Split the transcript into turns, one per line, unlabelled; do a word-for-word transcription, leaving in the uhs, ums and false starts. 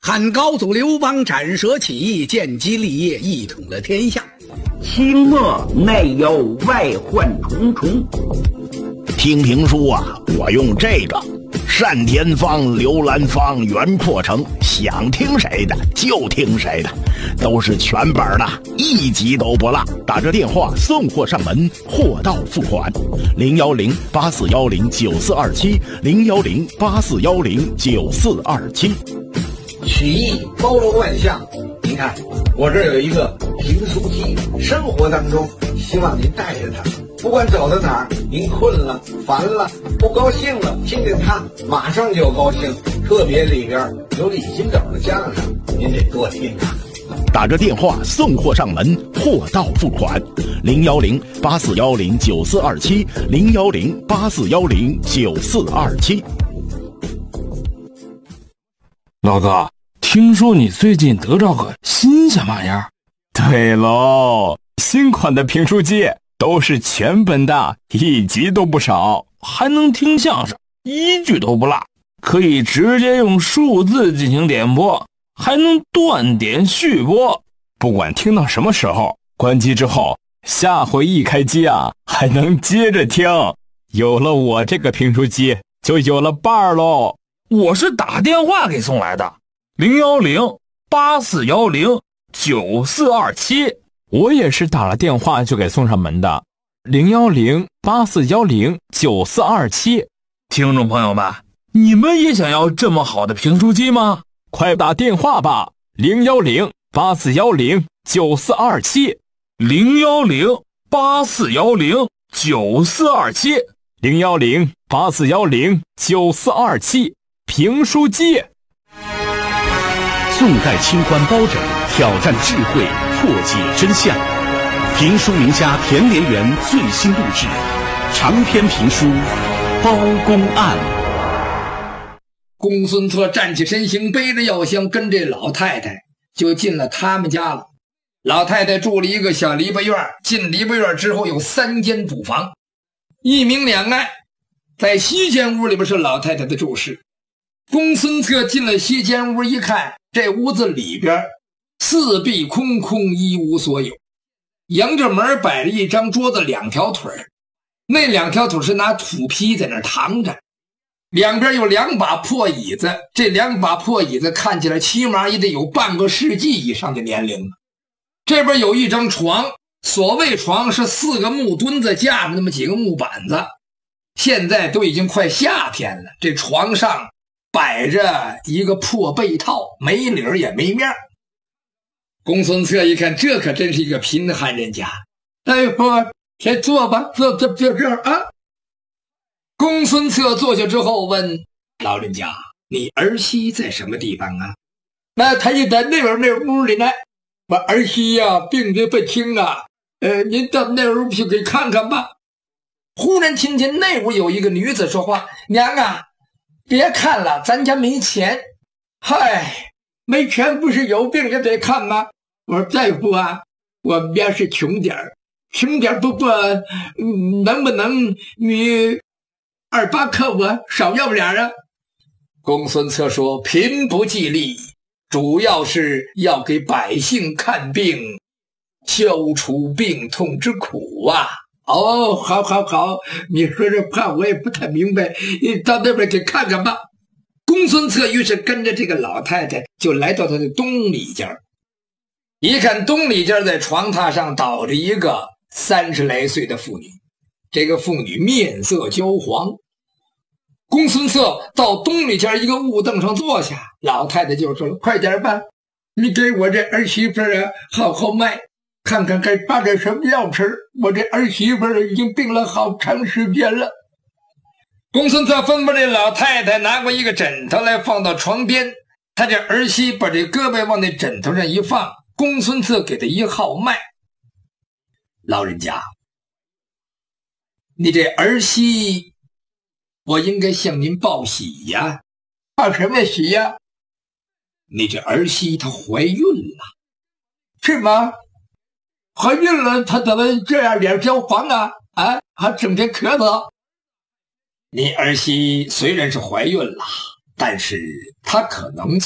汉高祖刘邦斩蛇起义，建基立业，一统了天下。
清末内忧外患重重。
听评书啊，我用这个单田芳、刘兰芳、袁阔成，想听谁的就听谁的，都是全本的，一集都不落。打着电话送货上门，货到付款。零幺零八四幺零九四二七，零幺零八四幺零九四二七。
曲艺包罗万象，您看我这儿有一个评书机，生活当中希望您带着它，不管走到哪儿，您困了、烦了、不高兴了，听听它，马上就高兴。特别里边有李金斗的相声，您得多听啊。
打着电话送货上门，货到付款。零幺零八四幺零九四二七，零幺零八四幺零九四二七。
老哥，听说你最近得着个新鲜玩意儿？
对喽，新款的评书机都是全本的，一集都不少，
还能听相声，一句都不落，可以直接用数字进行点播，还能断点续播。
不管听到什么时候，关机之后，下回一开机啊，还能接着听。有了我这个评书机，就有了伴儿喽。
我是打电话给送来的，零幺零八四幺零九四二七。
我也是打了电话就给送上门的，零幺零八四幺零九四二七。
听众朋友们，你们也想要这么好的评书机吗？
快打电话吧，零幺零八四幺零九四二七，
零幺零八四幺零九四二七，
零幺零八四幺零九四二七。评书机。
宋代清官包拯挑战智慧，破解真相。评书名家田连元最新录制长篇评书《包公案》。
公孙策站起身形，背着药箱，跟这老太太就进了他们家了。老太太住了一个小篱笆院，进篱笆院之后有三间主房，一明两暗。在西间屋里边是老太太的住室。公孙策进了西间屋一看，这屋子里边四壁空空，一无所有。迎着门摆着一张桌子，两条腿，那两条腿是拿土坯在那躺着，两边有两把破椅子，这两把破椅子看起来起码也得有半个世纪以上的年龄。这边有一张床，所谓床是四个木墩子架着那么几个木板子，现在都已经快夏天了，这床上摆着一个破被套，没理儿也没面。公孙策一看，这可真是一个贫寒人家。哎，夫先坐吧，坐坐坐这儿啊。公孙策坐下之后问老人家：“你儿媳在什么地方啊？”那他就在那边那屋里呢。我儿媳呀、啊，病得不轻啊，呃，您到那屋去给看看吧。忽然听见那屋有一个女子说话：“娘啊，别看了，咱家没钱。”嗨，没钱不是有病也得看吗？我说大夫啊，我们家是穷点儿，穷点儿不过、嗯、能不能你二八克我少要点啊？公孙策说：“贫不计利，主要是要给百姓看病，消除病痛之苦啊。”哦，好好好，你说这话我也不太明白，你到那边去看看吧。公孙策于是跟着这个老太太就来到他的东里间，一看东里间在床榻上倒着一个三十来岁的妇女，这个妇女面色焦黄。公孙策到东里间一个木凳上坐下，老太太就说了：“快点吧，你给我这儿媳妇啊好好卖，看看该把点什么药吃，我这儿媳妇已经病了好长时间了。”公孙策吩咐这老太太拿过一个枕头来放到床边，他这儿媳把这胳膊往那枕头上一放，公孙策给他一号脉：“老人家，你这儿媳我应该向您报喜呀。”“报什么喜呀？”“你这儿媳她怀孕了。”“是吗？怀孕了，她怎么这样脸焦黄啊？啊，还整天咳嗽？”“你儿媳虽然是怀孕了，但是她可能